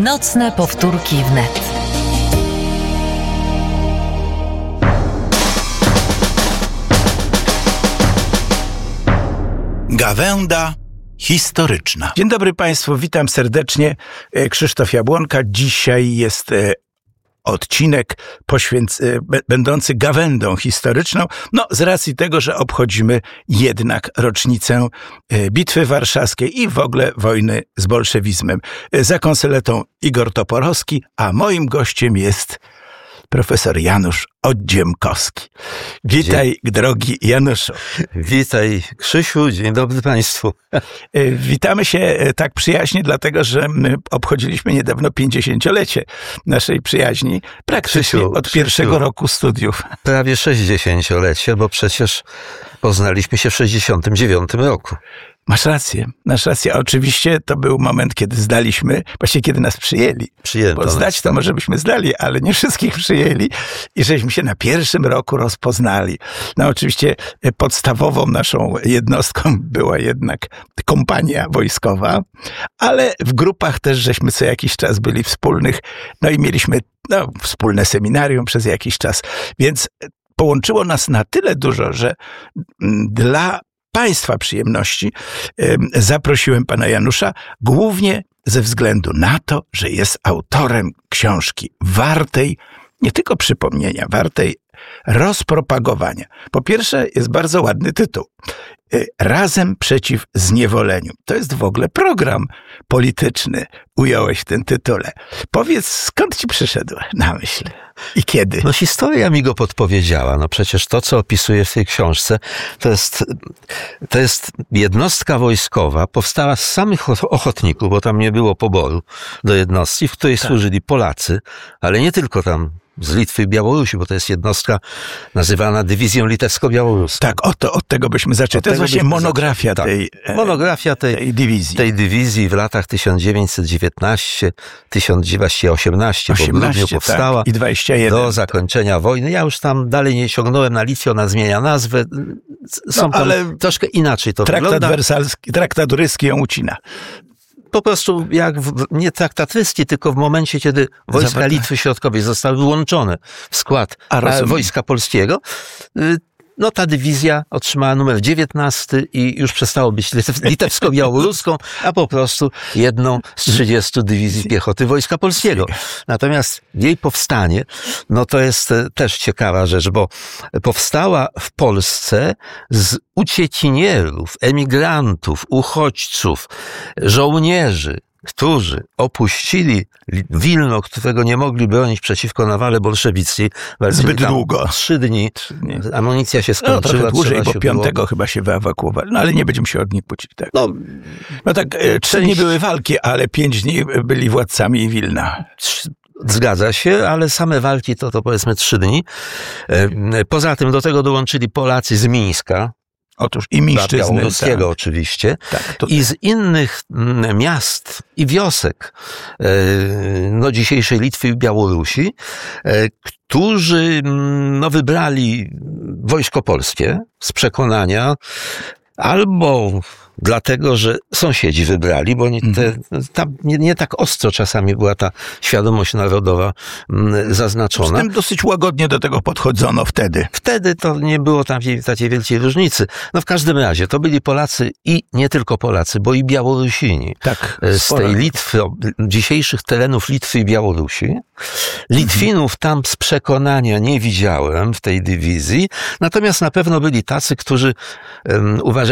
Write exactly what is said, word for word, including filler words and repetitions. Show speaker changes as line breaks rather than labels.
Nocne powtórki wnet.
Gawęda historyczna.
Dzień dobry Państwu, witam serdecznie. Krzysztof Jabłonka. Dzisiaj jest odcinek poświęc- będący gawędą historyczną. No, z racji tego, że obchodzimy jednak rocznicę Bitwy Warszawskiej i w ogóle wojny z bolszewizmem. Za konsoletą Igor Toporowski, a moim gościem jest profesor Janusz Odziemkowski. Witaj, dzień... drogi Januszu.
Witaj, Krzysiu, dzień dobry Państwu.
Witamy się tak przyjaźnie, dlatego że my obchodziliśmy niedawno pięćdziesięciolecie naszej przyjaźni, praktycznie Krzysiu, od Krzysiu, pierwszego roku studiów.
Prawie sześćdziesięciolecie, bo przecież poznaliśmy się w sześćdziesiątym dziewiątym roku.
Masz rację, masz rację. Oczywiście to był moment, kiedy zdaliśmy, właściwie kiedy nas przyjęli.
Przyjęto
Bo zdać to może byśmy zdali, ale nie wszystkich przyjęli i żeśmy się na pierwszym roku rozpoznali. No oczywiście podstawową naszą jednostką była jednak kompania wojskowa, ale w grupach też żeśmy co jakiś czas byli wspólnych, no i mieliśmy no, wspólne seminarium przez jakiś czas, więc połączyło nas na tyle dużo, że dla Państwa przyjemności zaprosiłem pana Janusza głównie ze względu na to, że jest autorem książki wartej nie tylko przypomnienia, wartej rozpropagowania. Po pierwsze, jest bardzo ładny tytuł. Razem przeciw zniewoleniu. To jest w ogóle program polityczny, ująłeś w tym tytule. Powiedz, skąd ci przyszedł na myśl i kiedy?
No historia mi go podpowiedziała. No przecież to, co opisuję w tej książce, to jest, to jest jednostka wojskowa, powstała z samych ochotników, bo tam nie było poboru do jednostki, w której tak. służyli Polacy, ale nie tylko tam z Litwy i Białorusi, bo to jest jednostka nazywana Dywizją Litewsko-Białoruską.
Tak, od, od tego byśmy zaczęli. To jest właśnie monografia tej,
tak. monografia tej,
tej dywizji.
tej dywizji w latach tysiąc dziewięćset dziewiętnaście tysiąc dziewięćset osiemnaście, bo w grudniu powstała
tak, i dwadzieścia jeden
do zakończenia wojny. Ja już tam dalej nie sięgnąłem na Litwie, ona zmienia nazwę. Są no, ale troszkę inaczej to
traktat
wygląda.
Wersalski, traktat ryski ją ucina.
Po prostu jak w, nie traktat ryski, tylko w momencie, kiedy wojska Zawodne. Litwy Środkowej zostały włączone w skład A, Wojska Polskiego, no ta dywizja otrzymała numer dziewiętnasty i już przestało być litewsko-białoruską, a po prostu jedną z trzydziestu dywizji piechoty Wojska Polskiego. Natomiast jej powstanie, no to jest też ciekawa rzecz, bo powstała w Polsce z uciekinierów, emigrantów, uchodźców, żołnierzy, którzy opuścili Wilno, którego nie mogli bronić przeciwko nawale bolszewickiej.
Zbyt długo.
Trzy dni. Trzy dni. Amunicja się skończyła.
No, trochę dłużej, bo piątego
było.
chyba się wyewakuowali. No ale nie będziemy się od nich kłócić. Tak.
No,
no tak, trzy dni były walki, ale pięć dni byli władcami Wilna.
Zgadza się, ale same walki to, to powiedzmy trzy dni. Poza tym do tego dołączyli Polacy z Mińska.
Otóż i Mińszczyzny.
Białoruskiego tak. oczywiście.
Tak, to...
I z innych miast i wiosek no, dzisiejszej Litwy i Białorusi, którzy no, wybrali Wojsko Polskie z przekonania albo dlatego, że sąsiedzi wybrali, bo nie, te, tam nie, nie tak ostro czasami była ta świadomość narodowa m, zaznaczona.
Z tym dosyć łagodnie do tego podchodzono wtedy.
Wtedy to nie było takiej, takiej wielkiej różnicy. No w każdym razie, to byli Polacy i nie tylko Polacy, bo i Białorusini.
Tak,
z tej Litwy, dzisiejszych terenów Litwy i Białorusi. Litwinów tam z przekonania nie widziałem w tej dywizji, natomiast na pewno byli tacy, którzy um, uważali,